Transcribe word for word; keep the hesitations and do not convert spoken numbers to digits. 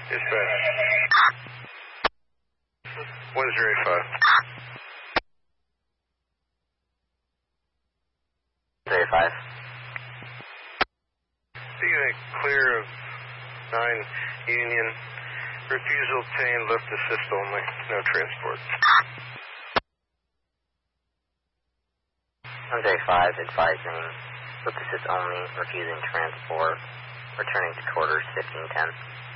Dispatch. one zero five. zero five. Being clear of nine Union. Refusal obtained, left assist only. No transport. one zero five advising left assist only, refusing transport, returning to quarters fifteen ten.